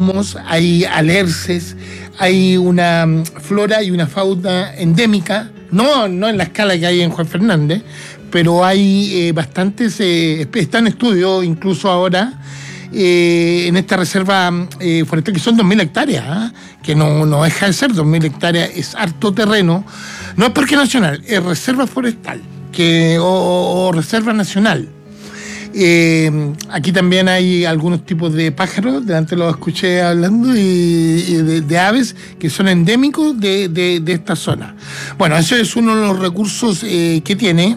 gnomos, hay alerces, hay una flora y una fauna endémica, no en la escala que hay en Juan Fernández, pero hay bastantes, está en estudio incluso ahora, en esta reserva forestal, que son 2.000 hectáreas, que no deja de ser 2.000 hectáreas, es harto terreno. No es parque nacional, es reserva forestal o reserva nacional. Aquí también hay algunos tipos de pájaros, delante los escuché hablando, y de aves que son endémicos de esta zona. Bueno, ese es uno de los recursos que tiene.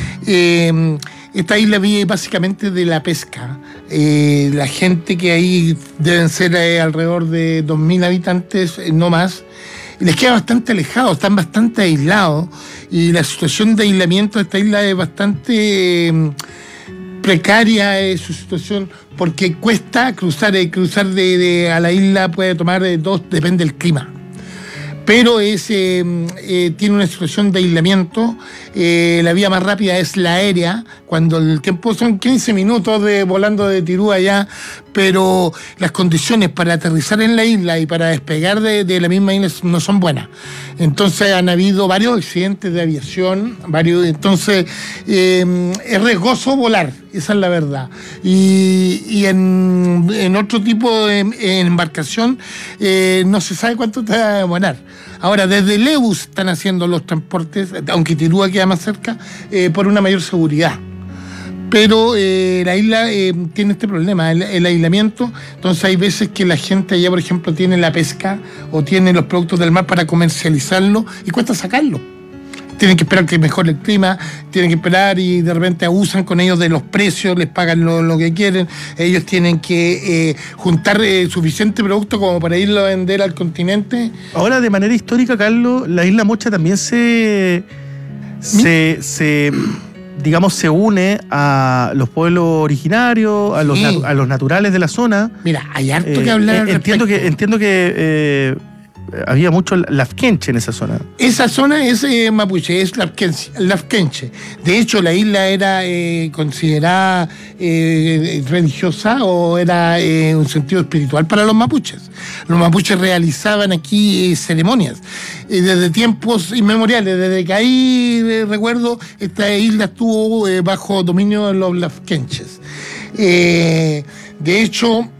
Esta isla vive básicamente de la pesca. La gente que ahí deben ser alrededor de 2.000 habitantes, no más, y les queda bastante alejado, están bastante aislados, y la situación de aislamiento de esta isla es bastante precaria, su situación, porque cuesta cruzar a la isla, puede tomar depende del clima. Pero tiene una situación de aislamiento. La vía más rápida es la aérea, cuando el tiempo son 15 minutos volando de Tirú allá, pero las condiciones para aterrizar en la isla y para despegar de la misma isla no son buenas. Entonces han habido varios accidentes de aviación, entonces es riesgoso volar, esa es la verdad. Y en otro tipo de embarcación no se sabe cuánto te va a demorar. Ahora, desde Leus están haciendo los transportes, aunque Tirúa queda más cerca, por una mayor seguridad. Pero la isla tiene este problema, el aislamiento. Entonces hay veces que la gente allá, por ejemplo, tiene la pesca o tiene los productos del mar para comercializarlo y cuesta sacarlo. Tienen que esperar que mejore el clima, tienen que esperar y de repente abusan con ellos de los precios, les pagan lo que quieren. Ellos tienen que juntar suficiente producto como para irlo a vender al continente. Ahora, de manera histórica, Carlos, la isla Mocha también se une a los pueblos originarios, a los naturales de la zona. Mira, hay harto que hablar al respecto. Entiendo que había mucho lafkenche en esa zona. Esa zona es mapuche, es lafkenche. De hecho, la isla era considerada religiosa, o era un sentido espiritual para los mapuches. Los mapuches realizaban aquí ceremonias desde tiempos inmemoriales. Desde que ahí, recuerdo, esta isla estuvo bajo dominio de los lafkenches. De hecho,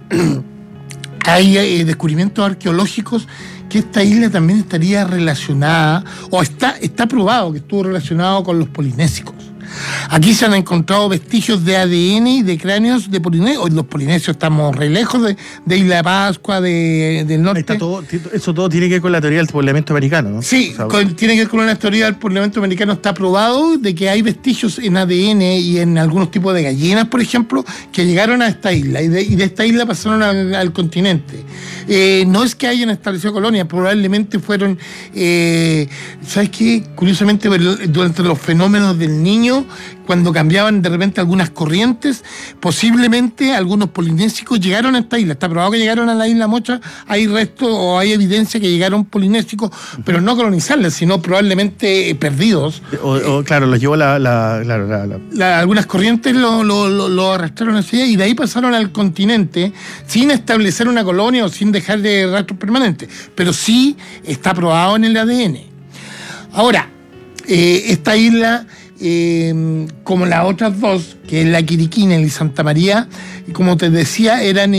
hay descubrimientos arqueológicos que esta isla también estaría relacionada, o está probado que estuvo relacionado con los polinésicos. Aquí se han encontrado vestigios de ADN y de cráneos de polinesios. Los polinesios estamos re lejos de Isla de Pascua, del norte. Eso todo tiene que ver con la teoría del poblamiento americano, ¿no? Sí, tiene que ver con una teoría del poblamiento americano. Está probado de que hay vestigios en ADN y en algunos tipos de gallinas, por ejemplo, que llegaron a esta isla y de esta isla pasaron al continente. No es que hayan establecido colonias, probablemente fueron, ¿sabes qué? Curiosamente, durante los fenómenos del Niño, cuando cambiaban de repente algunas corrientes, posiblemente algunos polinésicos llegaron a esta isla. Está probado que llegaron a la isla Mocha, hay restos o hay evidencia que llegaron polinésicos, pero no colonizarla, sino probablemente perdidos. Claro, los llevó algunas corrientes lo arrastraron hacia allá y de ahí pasaron al continente sin establecer una colonia o sin dejar de rastros permanentes, pero sí está probado en el ADN. Ahora, esta isla, como las otras dos, que es la Quiriquina y Santa María, como te decía, eran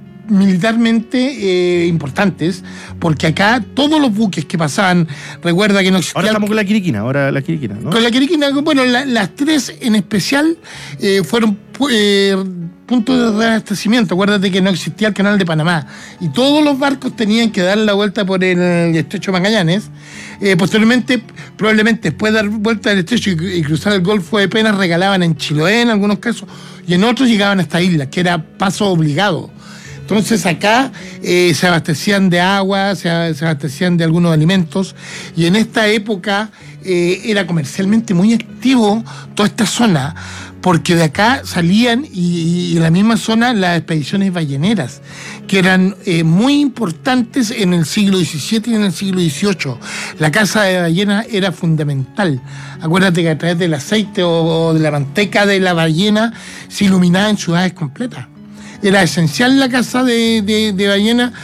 militarmente importantes, porque acá todos los buques que pasaban, recuerda que no existía... Ahora estamos con la Quiriquina, ¿no? Con la Quiriquina, bueno, las tres en especial fueron puntos de reabastecimiento. Acuérdate que no existía el canal de Panamá y todos los barcos tenían que dar la vuelta por el estrecho de Magallanes. Posteriormente, probablemente después de dar vuelta del estrecho y cruzar el Golfo de Penas, regalaban en Chiloé en algunos casos, y en otros llegaban a esta isla, que era paso obligado. Entonces acá se abastecían de agua, se abastecían de algunos alimentos, y en esta época era comercialmente muy activo toda esta zona, porque de acá salían, y en la misma zona, las expediciones balleneras, que eran muy importantes en el siglo XVII y en el siglo XVIII. La caza de ballenas era fundamental. Acuérdate que a través del aceite o de la manteca de la ballena se iluminaban ciudades completas. Era esencial la caza de ballena